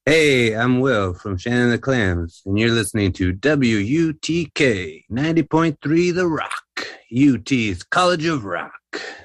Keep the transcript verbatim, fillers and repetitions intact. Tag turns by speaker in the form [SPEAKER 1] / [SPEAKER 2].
[SPEAKER 1] Hey, I'm Will from Shannon the Clams, and you're listening to W U T K ninety point three The Rock, U T's College of Rock.